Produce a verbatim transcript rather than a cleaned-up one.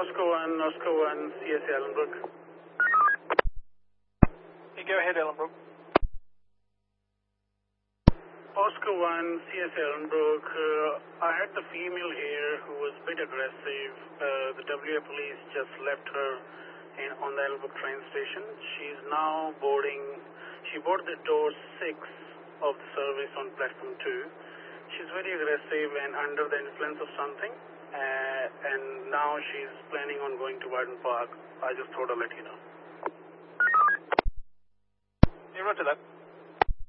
Oscar one, Oscar one, C S A Ellenbrook. Hey, go ahead, Ellenbrook. Oscar one, C S A Ellenbrook. Uh, I had the female here who was a bit aggressive. Uh, the W A police just left her in, on the Ellenbrook train station. She's now boarding, she boarded the door six of the service on platform two. She's very aggressive and under the influence of something. Uh, and now she's planning on going to Warden Park. I just thought I'd let you know. Yeah, roger that.